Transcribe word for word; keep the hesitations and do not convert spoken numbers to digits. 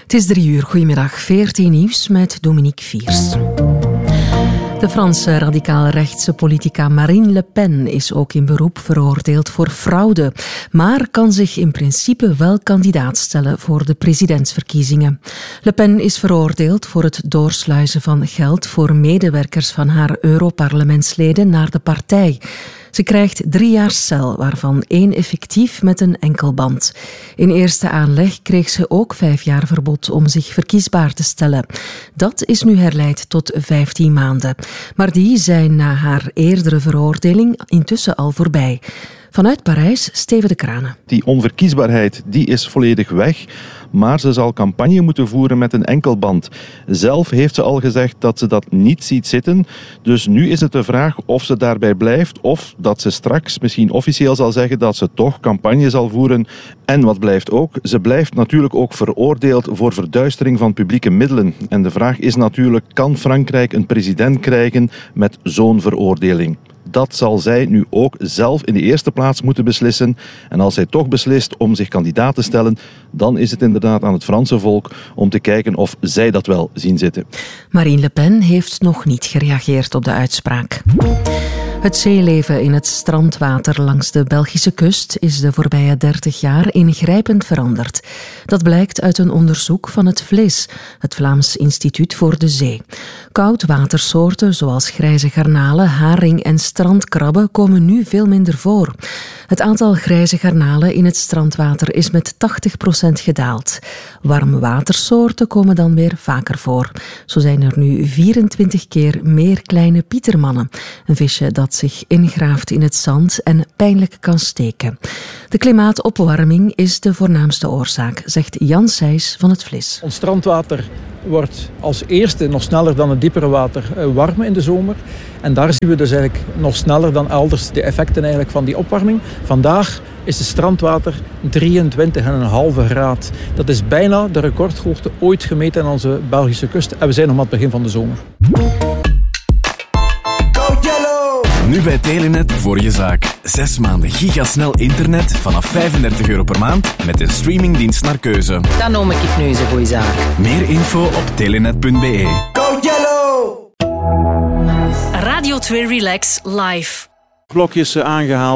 Het is drie uur. Goedemiddag. V R T Nieuws met Dominique Viers. De Franse radicaal-rechtse politica Marine Le Pen is ook in beroep veroordeeld voor fraude, maar kan zich in principe wel kandidaat stellen voor de presidentsverkiezingen. Le Pen is veroordeeld voor het doorsluizen van geld voor medewerkers van haar Europarlementsleden naar de partij. Ze krijgt drie jaar cel, waarvan één effectief met een enkelband. In eerste aanleg kreeg ze ook vijf jaar verbod om zich verkiesbaar te stellen. Dat is nu herleid tot vijftien maanden. Maar die zijn na haar eerdere veroordeling intussen al voorbij. Vanuit Parijs, Steven de Kranen. Die onverkiesbaarheid die is volledig weg, maar ze zal campagne moeten voeren met een enkelband. Zelf heeft ze al gezegd dat ze dat niet ziet zitten. Dus nu is het de vraag of ze daarbij blijft of dat ze straks misschien officieel zal zeggen dat ze toch campagne zal voeren. En wat blijft ook? Ze blijft natuurlijk ook veroordeeld voor verduistering van publieke middelen. En de vraag is natuurlijk, kan Frankrijk een president krijgen met zo'n veroordeling? Dat zal zij nu ook zelf in de eerste plaats moeten beslissen. En als zij toch beslist om zich kandidaat te stellen, dan is het inderdaad aan het Franse volk om te kijken of zij dat wel zien zitten. Marine Le Pen heeft nog niet gereageerd op de uitspraak. Het zeeleven in het strandwater langs de Belgische kust is de voorbije dertig jaar ingrijpend veranderd. Dat blijkt uit een onderzoek van het V L I S, het Vlaams Instituut voor de Zee. Koudwatersoorten zoals grijze garnalen, haring en strandkrabben komen nu veel minder voor. Het aantal grijze garnalen in het strandwater is met tachtig procent gedaald. Warmwatersoorten komen dan weer vaker voor. Zo zijn er nu vierentwintig keer meer kleine pietermannen, een visje dat zich ingraaft in het zand en pijnlijk kan steken. De klimaatopwarming is de voornaamste oorzaak, zegt Jan Sijs van het V L I S. Ons strandwater wordt als eerste nog sneller dan het diepere water warm in de zomer. En daar zien we dus eigenlijk nog sneller dan elders de effecten eigenlijk van die opwarming. Vandaag is het strandwater drieëntwintig komma vijf graad. Dat is bijna de recordhoogte ooit gemeten aan onze Belgische kust. En we zijn nog maar aan het begin van de zomer. Nu bij Telenet voor je zaak. Zes maanden gigasnel internet vanaf vijfendertig euro per maand met een streamingdienst naar keuze. Dan noem ik het nu eens een goeie zaak. Meer info op telenet punt b e. Go Yellow! Radio twee Relax live. Blokjes aangehaald.